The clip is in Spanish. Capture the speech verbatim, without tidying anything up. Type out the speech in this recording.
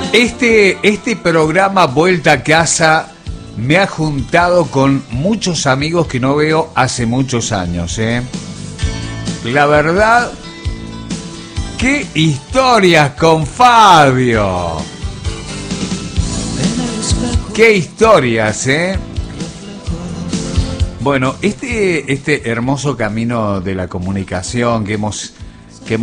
Este, este programa Vuelta a Casa me ha juntado con muchos amigos que no veo hace muchos años, ¿eh? La verdad, qué historias con Fabio. Qué historias, ¿eh? Bueno, este, este hermoso camino de la comunicación que hemos